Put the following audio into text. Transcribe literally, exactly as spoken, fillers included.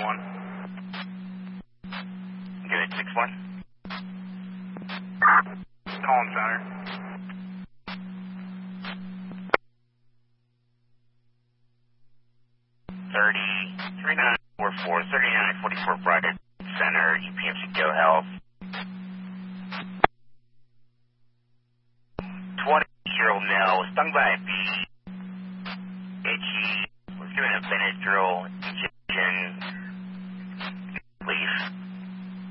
one. Good, six one. Calling center. Thirty three nine four four thirty nine forty four Brighton Center, U P M C Go Health. Twenty year old male was stung by a bee. Itchy. Was given a Benadryl injection. Please.